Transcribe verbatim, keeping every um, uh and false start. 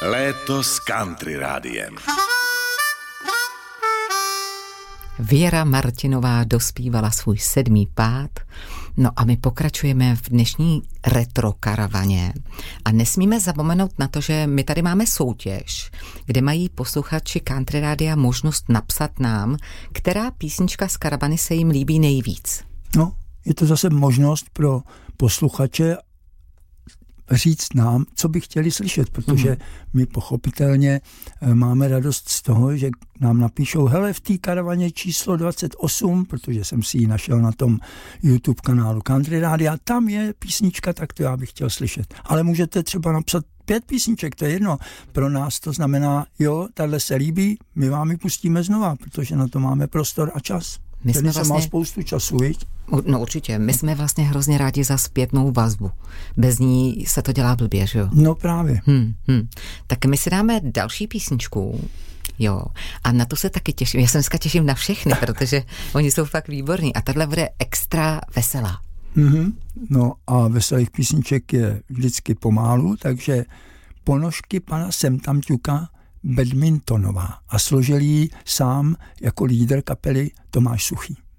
Léto s country rádiem. Věra Martinová dospívala svůj sedmý pád, no a my pokračujeme v dnešní retro karavaně. A nesmíme zapomenout na to, že my tady máme soutěž, kde mají posluchači country rádia možnost napsat nám, která písnička z karavany se jim líbí nejvíc. No, je to zase možnost pro posluchače říct nám, co by chtěli slyšet, protože mm. my pochopitelně máme radost z toho, že nám napíšou, hele, v té karavaně číslo dvacet osm, protože jsem si ji našel na tom YouTube kanálu Country Rádia, tam je písnička, tak to já bych chtěl slyšet. Ale můžete třeba napsat pět písniček, to je jedno. Pro nás to znamená, jo, tahle se líbí, my vám ji pustíme znova, protože na to máme prostor a čas. My jsme vlastně... má spoustu času, viď? No určitě, my jsme vlastně hrozně rádi za zpětnou vazbu. Bez ní se to dělá blbě, že jo? No právě. Hmm, hmm. Tak my si dáme další písničku, jo, a na to se taky těším. Já se dneska těším na všechny, protože oni jsou fakt výborní a tahle bude extra veselá. Mm-hmm. No a veselých písniček je vždycky pomálu, takže Ponožky pana Semtamťuka Badmintonová a složil ji sám jako lídr kapely Tomáš Suchý.